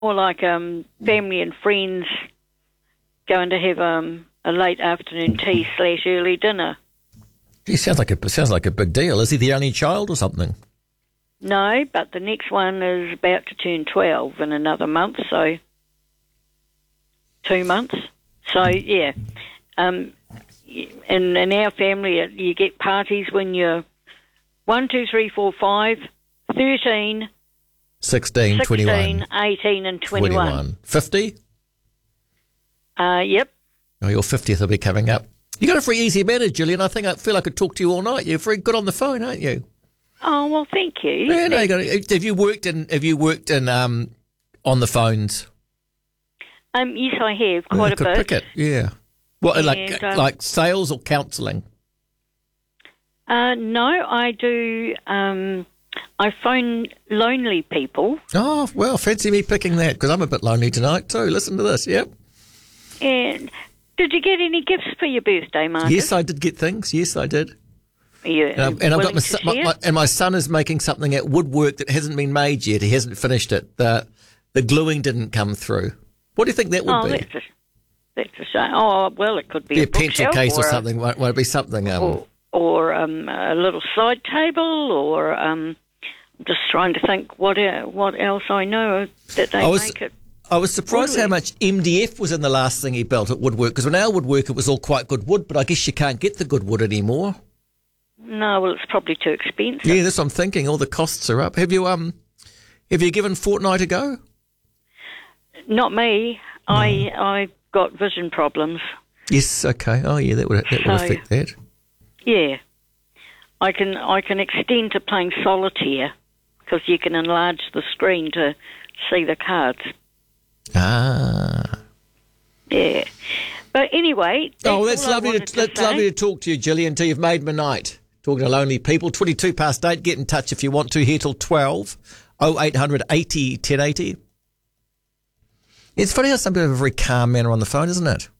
more like family and friends going to have a late afternoon tea / early dinner. He sounds like a big deal. Is he the only child or something? No, but the next one is about to turn 12 in another month, so 2 months. So, yeah. In our family, you get parties when you're 1, 2, 3, 4, 5, 13, 16, 21. 18 and 21. 50? Yep. Oh, your 50th will be coming up. You got a very easy manner, Gillian. I feel I could talk to you all night. You're very good on the phone, aren't you? Oh, well, thank you. Yeah, no, have you worked in on the phones? Yes, I have quite a bit. Pick it, yeah. What, like sales or counselling? No, I do. I phone lonely people. Oh, well, fancy me picking that, because I'm a bit lonely tonight too. Listen to this, yep. And did you get any gifts for your birthday, Marcus? Yes, I did get things. Yes, I did. Yeah, and I've got my son is making something at Woodwork that hasn't been made yet. He hasn't finished it. The gluing didn't come through. What do you think that would be? That's a shame. Oh, well, it could be a pencil case or something. Won't it be something? Or a little side table, or I'm just trying to think what else I know that they make it. I was surprised how much MDF was in the last thing he built at Woodwork, because when our Woodwork it was all quite good wood, but I guess you can't get the good wood anymore. No, well, it's probably too expensive. Yeah, that's what I'm thinking. All the costs are up. Have you given Fortnite a go? Not me. No. I got vision problems. Yes. Okay. Oh, yeah. That would affect that. Yeah, I can extend to playing solitaire because you can enlarge the screen to see the cards. Ah. Yeah. But anyway. That's lovely to talk to you, Gillian, until you've made my night. Talking to lonely people. 22 past 8. Get in touch if you want to. Here till 12. 0800 80 1080. It's funny how some people have a very calm manner on the phone, isn't it?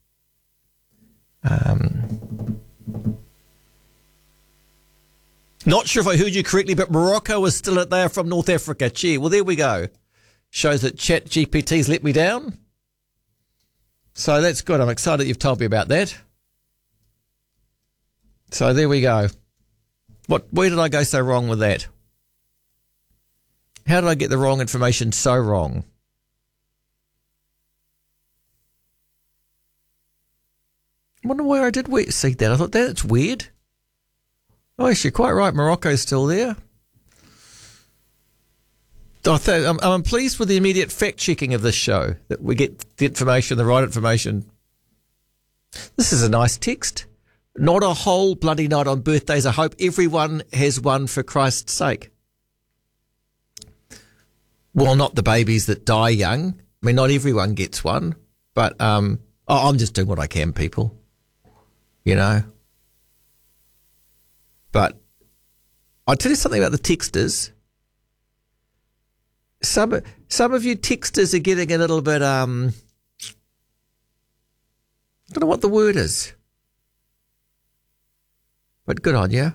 Not sure if I heard you correctly, but Morocco is still there from North Africa. Gee, well, there we go. Shows that ChatGPT's let me down. So that's good. I'm excited you've told me about that. So there we go. Where did I go so wrong with that? How did I get the wrong information so wrong? I wonder where I did see that. I thought that's weird. Oh, yes, you're quite right. Morocco's still there. I'm pleased with the immediate fact-checking of this show, that we get the information, the right information. This is a nice text. Not a whole bloody night on birthdays. I hope everyone has one for Christ's sake. Well, not the babies that die young. I mean, not everyone gets one. But I'm just doing what I can, people. You know. But I'll tell you something about the texters. Some of you texters are getting a little bit, I don't know what the word is. But good on you.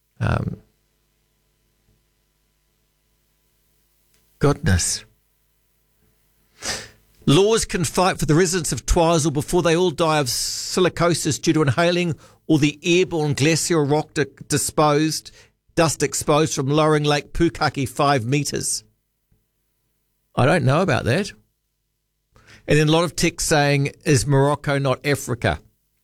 Goodness. Laws can fight for the residents of Twizel before they all die of silicosis due to inhaling all the airborne glacial rock dust exposed from lowering Lake Pukaki 5 metres. I don't know about that. And then a lot of text saying, is Morocco not Africa?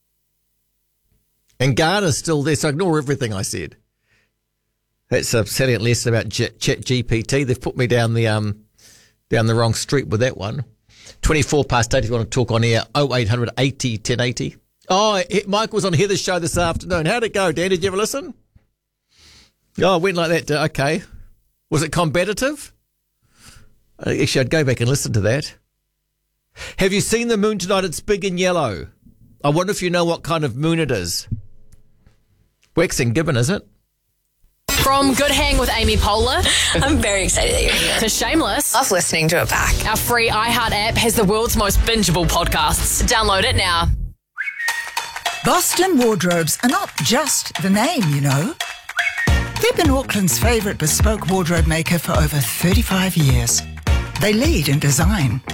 And Ghana's still there, so ignore everything I said. That's a selling lesson about ChatGPT. They've put me down the wrong street with that one. 24 past 8 if you want to talk on air, 0800 80 1080. Oh, Mike was on Heather's show this afternoon. How'd it go, Dan? Did you ever listen? Oh, it went like that. Okay. Was it combative? Actually, I'd go back and listen to that. Have you seen the moon tonight? It's big and yellow. I wonder if you know what kind of moon it is. Waxing Gibbon, is it? From Good Hang with Amy Poehler. I'm very excited that you're here. To Shameless. Love listening to it back. Our free iHeart app has the world's most bingeable podcasts. Download it now. Boston Wardrobes are not just the name, you know. They've been Auckland's favourite bespoke wardrobe maker for over 35 years. They lead in design.